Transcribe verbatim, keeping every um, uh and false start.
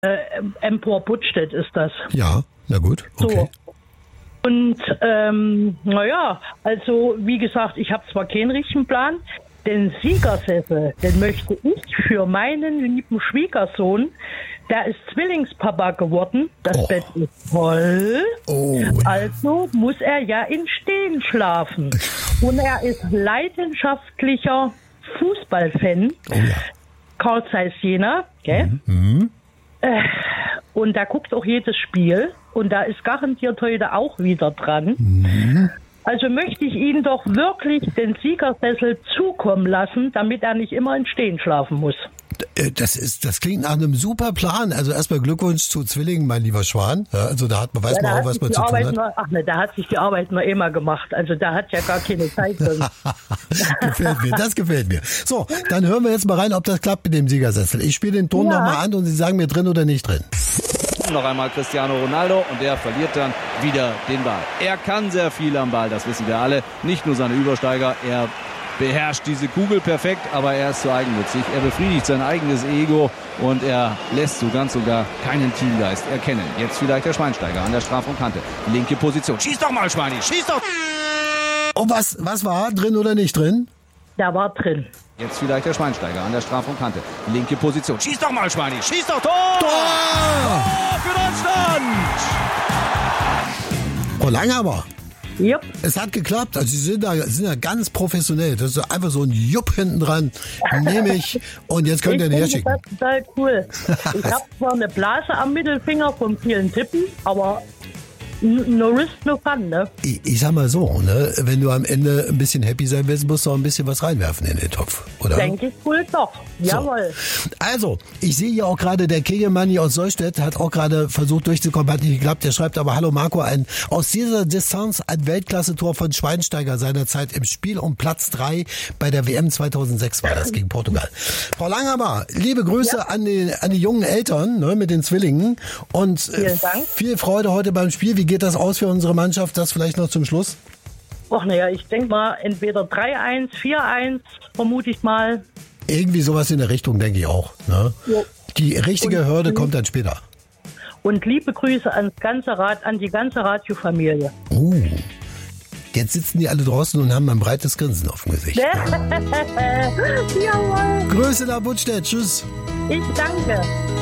äh, Empor-Buttstedt ist das. Ja, na gut, okay. So. Und ähm, naja, also wie gesagt, ich habe zwar keinen richtigen Plan, den Siegersessel, den möchte ich für meinen lieben Schwiegersohn, der ist Zwillingspapa geworden, das Oh. Bett ist voll, Oh. also muss er ja im Stehen schlafen. Und er ist leidenschaftlicher Fußballfan, Oh ja. Carl Zeiss Jena, gell? Mhm. Äh, und da guckt auch jedes Spiel und da ist garantiert heute auch wieder dran. Mhm. Also möchte ich Ihnen doch wirklich den Siegersessel zukommen lassen, damit er nicht immer im Stehen schlafen muss. Äh, Das ist, das klingt nach einem super Plan. Also erstmal Glückwunsch zu Zwillingen, mein lieber Schwan. Ja, also da hat man, weiß Ja, man da auch, hat was sich man die zu tun Arbeit hat. nur, ach ne, da hat sich die Arbeit nur immer gemacht. Also da hat ja gar keine Zeit. Gefällt mir, das gefällt mir. So, dann hören wir jetzt mal rein, ob das klappt mit dem Siegersessel. Ich spiele den Ton Ja. nochmal an und Sie sagen mir drin oder nicht drin. Noch einmal Cristiano Ronaldo und der verliert dann wieder den Ball. Er kann sehr viel am Ball, das wissen wir alle. Nicht nur seine Übersteiger, er beherrscht diese Kugel perfekt, aber er ist zu eigennützig. Er befriedigt sein eigenes Ego und er lässt so ganz sogar keinen Teamgeist erkennen. Jetzt vielleicht der Schweinsteiger an der Strafraumkante. Linke Position. Schieß doch mal, Schweini, schieß doch! Und was, was war drin oder nicht drin? Der war drin. Jetzt vielleicht der Schweinsteiger an der Strafraumkante. Linke Position. Schieß doch mal, Schweini, schieß doch! Tor! Tor! Tor für Deutschland! Oh, Langhammer. Jupp. Es hat geklappt. Also Sie sind da, sind da ganz professionell. Das ist einfach so ein Jupp hinten dran. Nehme ich. Und jetzt könnt ihr ihn Ich finde herschicken. das total cool. Ich habe zwar eine Blase am Mittelfinger von vielen Tippen, aber n- no risk, no fun, ne? Ich, ich sag mal so, ne, wenn du am Ende ein bisschen happy sein willst, musst du auch ein bisschen was reinwerfen in den Topf, oder? Denke ich wohl doch. Jawohl. Also, ich sehe hier auch gerade, der Kegelmanni aus Solstedt hat auch gerade versucht durchzukommen, hat nicht geklappt. Der schreibt aber, hallo Marco, ein aus dieser Distanz ein Weltklasse-Tor von Schweinsteiger seinerzeit im Spiel um Platz drei bei der W M zweitausendsechs war das gegen Portugal. Frau Langhammer, liebe Grüße Ja. an, die, an die jungen Eltern, ne, mit den Zwillingen und äh, Vielen Dank. viel Freude heute beim Spiel. Wie geht das aus für unsere Mannschaft? Das vielleicht noch zum Schluss? Ach naja, ich denke mal entweder drei eins, vier eins, vermute ich mal. Irgendwie sowas in der Richtung, denke ich auch. Ne? Jo. Die richtige Und- Hürde kommt dann später. Und liebe Grüße ans ganze Rad, an die ganze Radiofamilie. Uh, jetzt sitzen die alle draußen und haben ein breites Grinsen auf dem Gesicht. Jawohl. Grüße nach Buttstedt, tschüss. Ich danke.